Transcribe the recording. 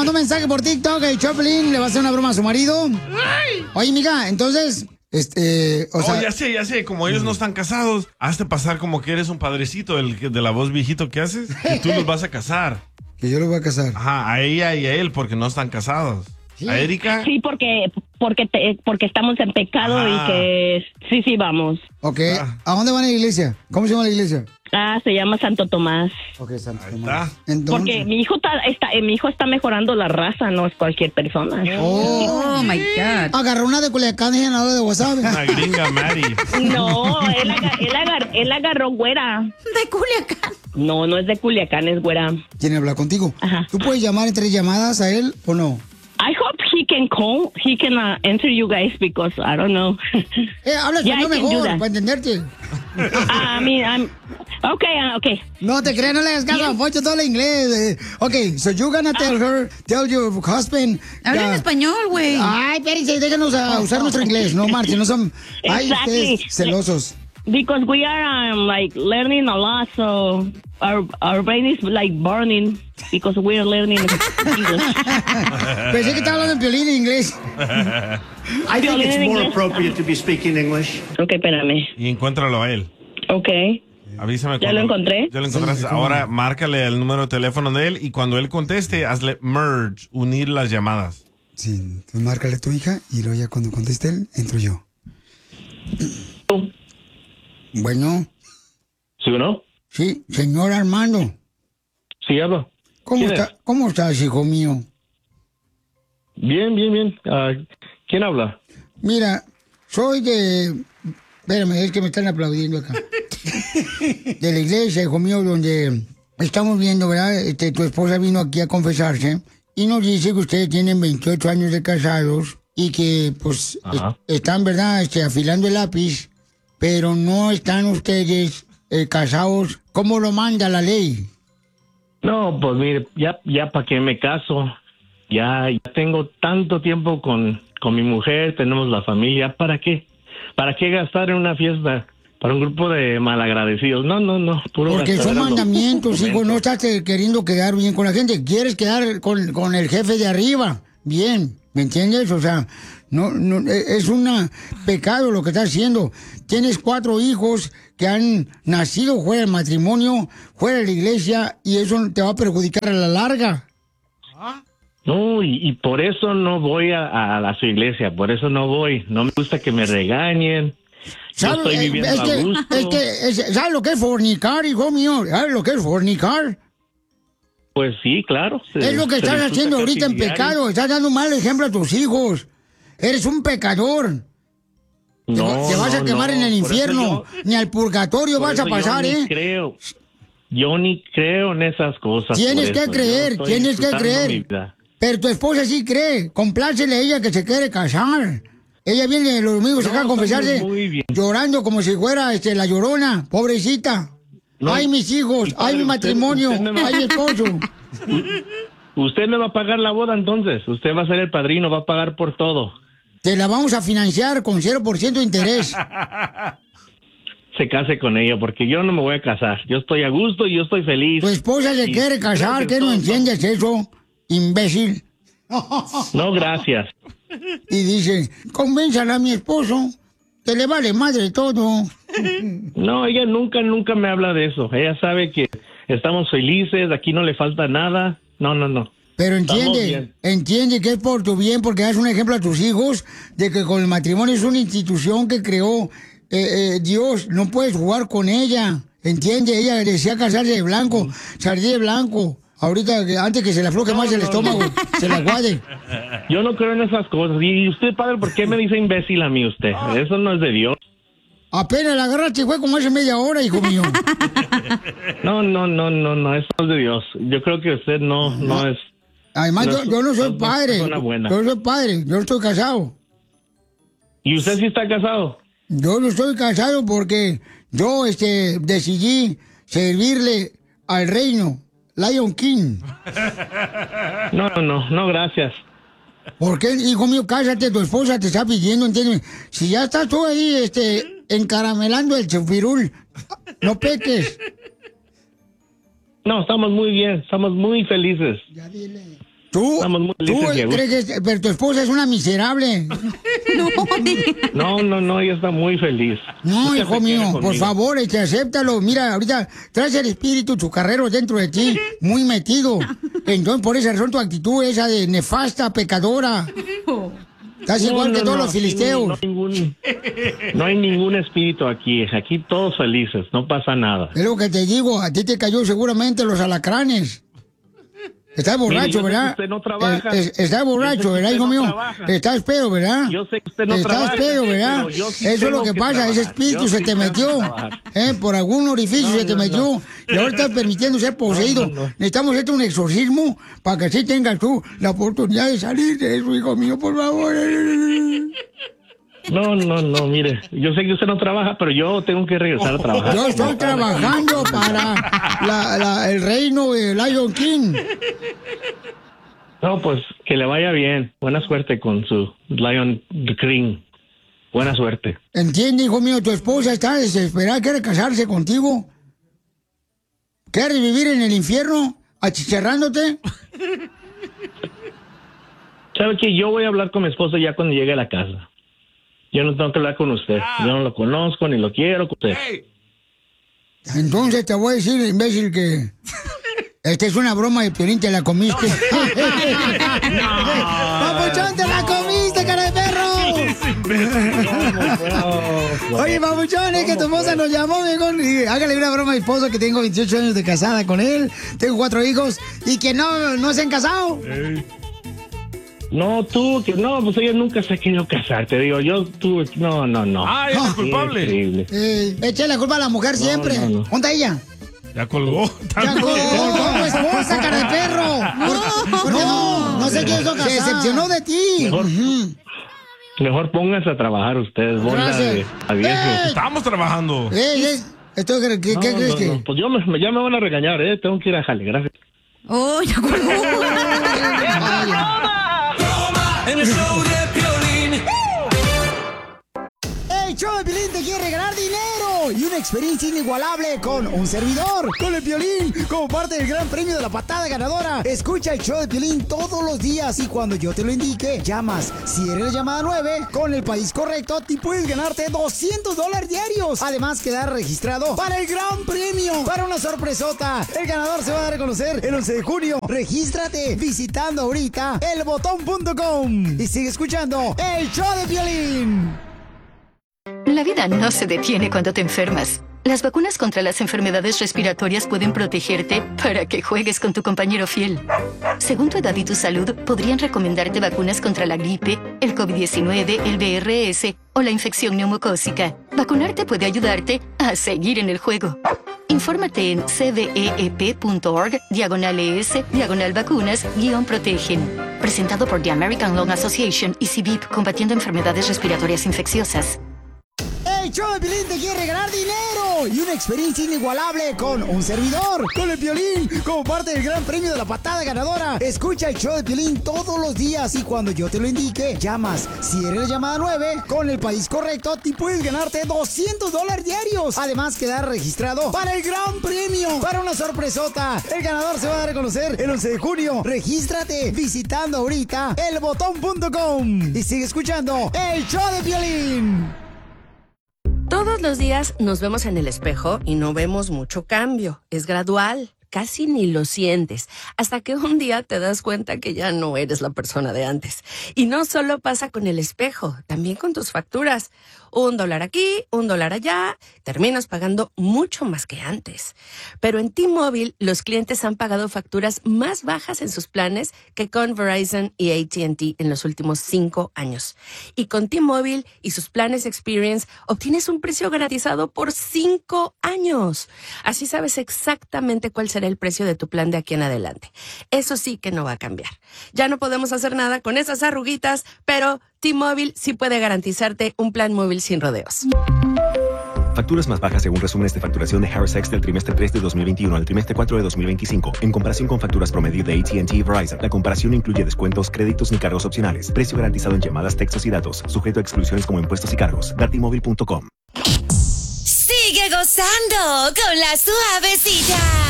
mandó un mensaje por TikTok que Choplin le va a hacer una broma a su marido. Oye, mija, entonces, o sea... Ya sé, como ellos no están casados, hazte pasar como que eres un padrecito de la voz viejito que haces, que tú los vas a casar. Que yo los voy a casar. Ajá, a ella y a él, porque no están casados. ¿Sí? ¿A Erika? Sí, porque estamos en pecado y que sí, vamos. Ok, ¿a dónde van a la iglesia? ¿Cómo se llama la iglesia? Se llama Santo Tomás. Ok, Santo Ahí Tomás. está. Entonces... Porque mi hijo está mejorando la raza, no es cualquier persona. Oh my God. Agarró una de Culiacán y llenador de WhatsApp. Una gringa, Mary. No, él agarró güera. De Culiacán. No es de Culiacán, es güera. ¿Quiere hablar contigo? Ajá. ¿Tú puedes llamar en 3 llamadas a él o no? I hope he can answer you guys because I don't know. Habla Yeah, I español can do mejor, that. para entenderte. Okay. No te creas, no le hagas caso a Poncho, todo el inglés. Okay, so you're gonna tell your husband. Habla en español, güey. Ay, espérense, déjenos usar nuestro inglés, no marchen, no son. Ay, Exactly. ustedes celosos. Because we are learning a lot, so our brain is burning because we are learning English. Pensé que estaba hablando en violín en inglés. I think it's in more English? appropriate to be speaking English. Okay, espérame. Y encuéntralo a él. Okay. Avísame ¿Ya lo encontré? Ya lo encontraste. Ahora márcale el número de teléfono de él y cuando él conteste, hazle merge, unir las llamadas. Sí, tú márcale a tu hija y luego ya cuando conteste él, entro yo. Bueno. ¿Sí o no? Sí, señor Armando. Sí, hablo. ¿Cómo estás, hijo mío? Bien. ¿Quién habla? Mira, soy de... Espérame, es que me están aplaudiendo acá. De la iglesia, hijo mío, donde estamos viendo, ¿verdad? Tu esposa vino aquí a confesarse y nos dice que ustedes tienen 28 años de casados y que, pues, están, ¿verdad? Afilando el lápiz, pero no están ustedes casados como lo manda la ley. No, pues mire, ya para qué me caso. Ya tengo tanto tiempo con mi mujer, tenemos la familia. ¿Para qué? ¿Para qué gastar en una fiesta para un grupo de malagradecidos? No. Porque son mandamientos, hijo. No estás queriendo quedar bien con la gente. Quieres quedar con el jefe de arriba. Bien, ¿me entiendes? O sea, no es un pecado lo que estás haciendo. Tienes 4 hijos que han nacido fuera del matrimonio, fuera de la iglesia, y eso te va a perjudicar a la larga. No, y por eso no voy a su iglesia, por eso no voy. No me gusta que me regañen. Yo estoy viviendo a gusto. ¿Sabes lo que es fornicar, hijo mío? ¿Sabes lo que es fornicar? Pues sí, claro. Es lo que estás haciendo ahorita en pecado. Estás dando un mal ejemplo a tus hijos. Eres un pecador. Te vas a quemar en el infierno. Ni al purgatorio vas a pasar, Yo ni creo en esas cosas. Tienes que creer. Pero tu esposa sí cree. Complácele a ella que se quiere casar. Ella viene los domingos acá a confesarse llorando como si fuera la Llorona. Pobrecita. No. Ay, mis hijos. Ay, mi matrimonio. Ay, mi esposo. Usted me va a pagar la boda entonces. Usted va a ser el padrino, va a pagar por todo. Te la vamos a financiar con 0% de interés. Se case con ella, porque yo no me voy a casar. Yo estoy a gusto y yo estoy feliz. Tu esposa se quiere casar, ¿qué no entiendes eso, imbécil? No, gracias. Y dice, convénzala a mi esposo, que le vale madre todo. No, ella nunca me habla de eso. Ella sabe que estamos felices, aquí no le falta nada. No. Pero entiende que es por tu bien, porque das un ejemplo a tus hijos de que con el matrimonio es una institución que creó Dios, no puedes jugar con ella. Entiende, ella desea casarse de blanco, salir de blanco. Ahorita, antes que se le afloje más el estómago, se la aguade. Yo no creo en esas cosas. Y usted, padre, ¿por qué me dice imbécil a mí usted? Eso no es de Dios. Apenas la agarraste, fue como hace media hora, hijo mío. No, eso no es de Dios. Yo creo que usted no es... Además, yo no soy padre. Yo no soy padre, yo estoy casado. ¿Y usted sí está casado? Yo no estoy casado porque yo decidí servirle al reino, Lion King. No, gracias. ¿Por qué, hijo mío? Cásate, tu esposa te está pidiendo, entiéndeme. Si ya estás tú ahí, encaramelando el chupirul, no peques. No, estamos muy bien, estamos muy felices. Ya dile. ¿Tú felices. crees que pero tu esposa es una miserable? No, ella está muy feliz. No, hijo mío, por favor, acéptalo. Mira, ahorita traes el espíritu chucarrero dentro de ti, muy metido. Entonces, por esa razón, tu actitud esa de nefasta, pecadora. Estás igual que todos los filisteos. No hay ningún espíritu aquí. Aquí todos felices, no pasa nada. Es lo que te digo, a ti te cayó seguramente los alacranes. Estás borracho, ¿verdad? Usted no trabaja. Estás borracho, ¿verdad, hijo mío? Estás pedo, ¿verdad? Yo sé que usted no trabaja. Estás pedo, ¿verdad? Sí eso es lo que pasa, ese espíritu se te metió. Por algún orificio se te metió. Y ahora estás permitiendo ser poseído. Necesitamos hacer un exorcismo para que así tengas tú la oportunidad de salir de eso, hijo mío, por favor. No, mire, yo sé que usted no trabaja, pero yo tengo que regresar a trabajar. Yo estoy trabajando para el reino de Lion King. No, pues que le vaya bien. Buena suerte con su Lion King. Buena suerte. ¿Entiende, hijo mío? Tu esposa está desesperada, quiere casarse contigo. ¿Quieres vivir en el infierno achicharrándote? ¿Sabe qué? Yo voy a hablar con mi esposa ya cuando llegue a la casa. Yo no tengo que hablar con usted. Yo no lo conozco ni lo quiero con usted. Entonces te voy a decir, imbécil, que esta es una broma de Piolín, te la comiste. ¡Papuchón, te la comiste, cara de perro! Oye, Papuchón, es que tu esposa nos llamó, mejor. Hágale una broma a mi esposo, que tengo 28 años de casada con él, tengo 4 hijos, y que no se han casado. No, pues ella nunca se ha querido casar, te digo, no. Ah, ella es culpable. Increíble. Echa la culpa a la mujer siempre. No. ¿Dónde está ella? Ya colgó. ¡Ya colgó tu esposa, cara de perro! No se quiso casar. Se decepcionó de ti. Mejor pónganse a trabajar ustedes, bola de avisos. Estamos trabajando. ¿Qué crees que? No, pues ya me van a regañar, tengo que ir a jale, gracias. ¡Oh, ya colgó! En el show de Piolín. El show de Piolín te quiere regalar dinero y una experiencia inigualable con un servidor, con el Piolín, como parte del gran premio de la patada ganadora. Escucha el show de Piolín todos los días y cuando yo te lo indique, llamas. Si eres la llamada 9, con el país correcto, te puedes ganarte $200 diarios. Además, quedar registrado para el gran premio, para una sorpresota. El ganador se va a dar a conocer el 11 de junio. Regístrate visitando ahorita elbotón.com y sigue escuchando el show de Piolín. La vida no se detiene cuando te enfermas. Las vacunas contra las enfermedades respiratorias pueden protegerte para que juegues con tu compañero fiel. Según tu edad y tu salud, podrían recomendarte vacunas contra la gripe, el COVID-19, el VRS o la infección neumocócica. Vacunarte puede ayudarte a seguir en el juego. Infórmate en cveep.org/ES/vacunas-protegen. Presentado por The American Lung Association y CVIP, combatiendo enfermedades respiratorias infecciosas. El show de Piolín te quiere regalar dinero y una experiencia inigualable con un servidor, con el Piolín, como parte del gran premio de la patada ganadora. Escucha el show de Piolín todos los días y cuando yo te lo indique, llamas. Si eres la llamada 9, con el país correcto, te puedes ganarte $200 diarios. Además, quedar registrado para el gran premio, para una sorpresota. El ganador se va a dar a conocer el 11 de junio. Regístrate visitando ahorita elbotón.com y sigue escuchando el show de Piolín. Todos los días nos vemos en el espejo y no vemos mucho cambio. Es gradual, casi ni lo sientes, hasta que un día te das cuenta que ya no eres la persona de antes. Y no solo pasa con el espejo, también con tus facturas. $1 aquí, $1 allá, terminas pagando mucho más que antes. Pero en T-Mobile, los clientes han pagado facturas más bajas en sus planes que con Verizon y AT&T en los últimos 5 años. Y con T-Mobile y sus planes Experience, obtienes un precio garantizado por 5 años. Así sabes exactamente cuál será el precio de tu plan de aquí en adelante. Eso sí que no va a cambiar. Ya no podemos hacer nada con esas arruguitas, pero T-Mobile sí puede garantizarte un plan móvil sin rodeos. Facturas más bajas según resúmenes de facturación de Harris X del trimestre 3 de 2021 al trimestre 4 de 2025. En comparación con facturas promedio de AT&T y Verizon, la comparación incluye descuentos, créditos ni cargos opcionales. Precio garantizado en llamadas, textos y datos. Sujeto a exclusiones como impuestos y cargos. T-Mobile.com. Sigue gozando con la suavecita.